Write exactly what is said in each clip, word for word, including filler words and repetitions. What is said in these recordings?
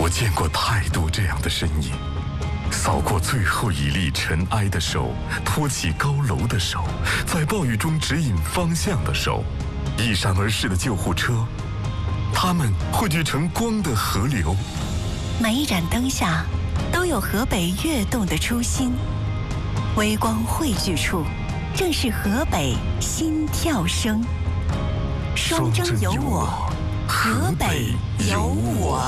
我见过太多这样的身影，扫过最后一粒尘埃的手，托起高楼的手，在暴雨中指引方向的手，一闪而逝的救护车，它们汇聚成光的河流。 每一盏灯下，都有河北跃动的初心。微光汇聚处，正是河北心跳声。双征有我，河北有我。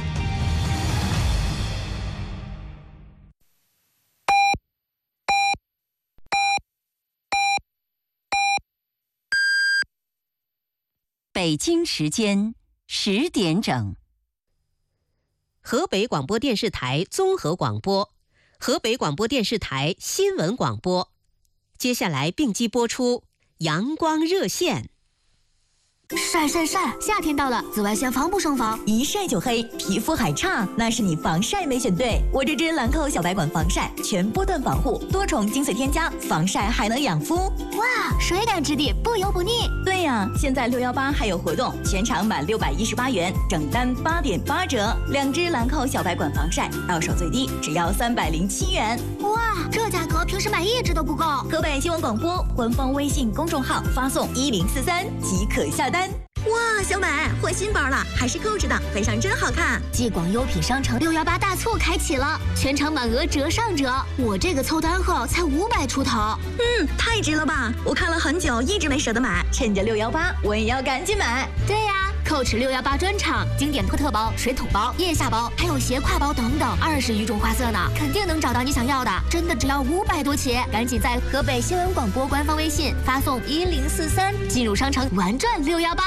北京时间十点整。 河北广播电视台综合广播，河北广播电视台新闻广播。接下来并机播出阳光热线。 晒晒晒！夏天到了，紫外线防不胜防， 一晒就黑，皮肤还差，那是你防晒没选对。我这支兰蔻小白管防晒，全波段防护，多重精粹添加，防晒还能养肤。 哇，水感质地，不油不腻。 对呀，现在六幺八还有活动，全场满六百一十八元，整单八点八折。两支兰蔻小白管防晒，到手最低只要三百零七元。 哇，这价格平时买一支都不够。 河北新闻广播官方微信公众号发送一零四三即可下单。 哇，小美换新包了，还是购置的，配上真好看。 继广优品商城六幺八大促开启了，全场满额折上折。我这个凑单后才五百出头， 嗯，太值了吧！我看了很久，一直没舍得买， 趁着六幺八，我也要赶紧买。 对呀，蔻驰六幺八专场，经典托特包、水桶包、腋下包，还有斜挎包等等，二十余种花色呢，肯定能找到你想要的。真的只要五百多起，赶紧在河北新闻广播官方微信发送一零四三，进入商城玩转六幺八。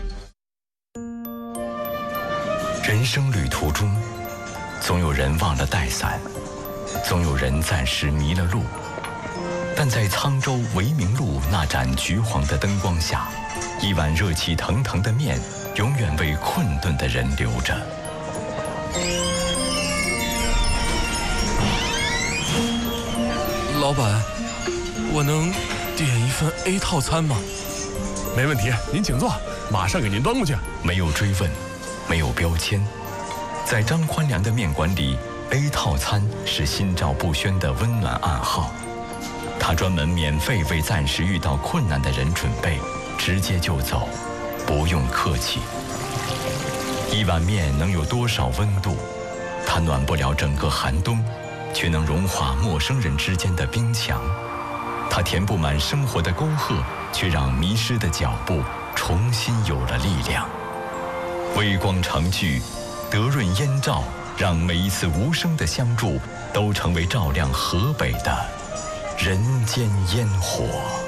人生旅途中，总有人忘了带伞，总有人暂时迷了路，但在沧州维明路那盏橘黄的灯光下，一碗热气腾腾的面永远为困顿的人留着。 老板，我能点一份 A 套餐吗？ 没问题，您请坐，马上给您端过去。 没有追问，没有标签，在张宽良的面馆里 ，A 套餐是心照不宣的温暖暗号。他专门免费为暂时遇到困难的人准备，直接就走，不用客气。一碗面能有多少温度？它暖不了整个寒冬，却能融化陌生人之间的冰墙。它填不满生活的沟壑，却让迷失的脚步重新有了力量。微光成炬，德润烟照，让每一次无声的相助都成为照亮河北的人间烟火。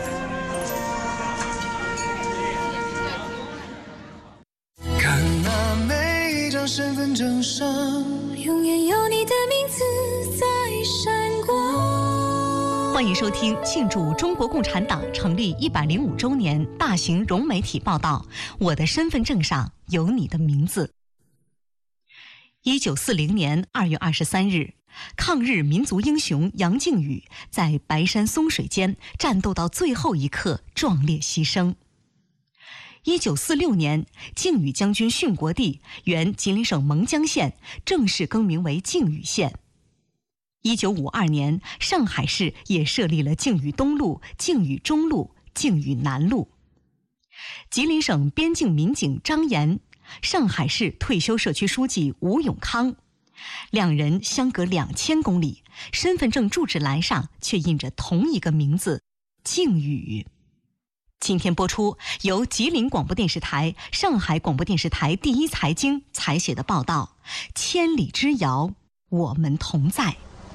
看那每一张身份证上，永远有你的名字在闪光。 欢迎收听庆祝中国共产党成立一百零五周年大型融媒体报道《我的身份证上有你的名字》。一九四零年二月二十三日，抗日民族英雄杨靖宇在白山松水间战斗到最后一刻，壮烈牺牲。一九四六年，靖宇将军殉国地原吉林省蒙江县正式更名为靖宇县。一九五二年，上海市也设立了靖宇东路、靖宇中路、靖宇南路。吉林省边境民警张岩，上海市退休社区书记吴永康，两人相隔两千公里，身份证住址栏上却印着同一个名字靖宇。今天播出由吉林广播电视台、上海广播电视台第一财经采写的报道《千里之遥，我们同在》。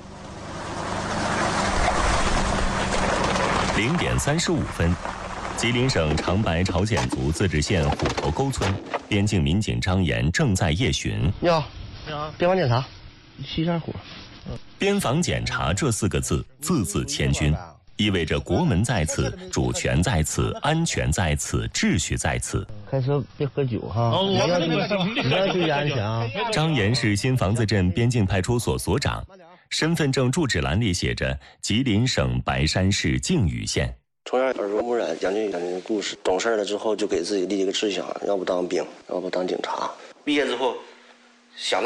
零点三十五分，吉林省长白朝鲜族自治县虎头沟村边境民警张岩正在夜巡。 你好，你好，边防检查，西山虎。 边防检查这四个字字字千钧，意味着国门在此，主权在此，安全在此，秩序在此。 开车别喝酒哈，哦、你要你要注意安全啊。 张岩是新房子镇边境派出所所长。身份证住址栏里写着吉林省白山市靖宇县。 从小耳濡目染杨靖宇将军的故事，懂事了之后就给自己立一个志向，要不当兵，要不当警察。毕业之后想